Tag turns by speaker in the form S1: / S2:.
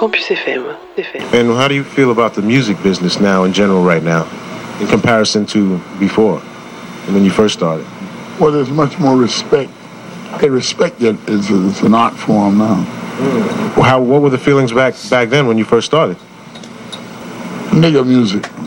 S1: Campus FM.
S2: And how do you feel about the music business now in general right now, in comparison to before, when you first started?
S3: Well, there's much more respect. They respect it as an art form now.
S2: What were the feelings back then when you first started?
S3: Nigga music.